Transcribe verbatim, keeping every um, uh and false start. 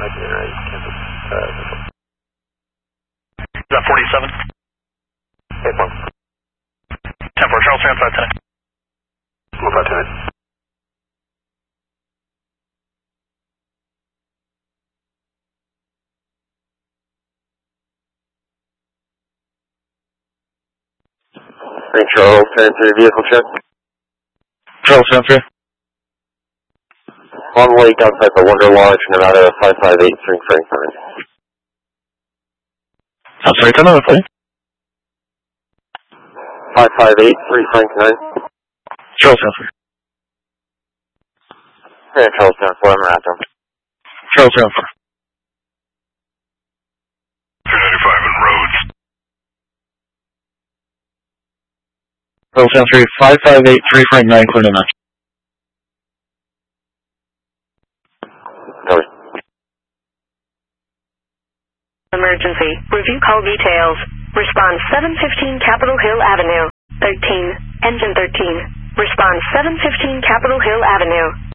Is that forty-seven? eight one. ten four, Charles Tran, five ten. Move five ten. Hey, Charles, transfer vehicle check. Charles Tran, three. Long Lake outside the Wonder Lodge, Nevada, five five eight three Franklin. I'm sorry, tell me what, please. five five eight three Franklin. Charles Tran, three. Hey, Charles, transfer, I'm Raptor. Charles Tran, four. three ninety-five in Rhodes. Charles Tran, three, five five eight three Frank nine, clear to nine. Sorry. Emergency. Review call details. Response seven fifteen Capitol Hill Avenue. thirteen. Engine thirteen. Response seven fifteen Capitol Hill Avenue.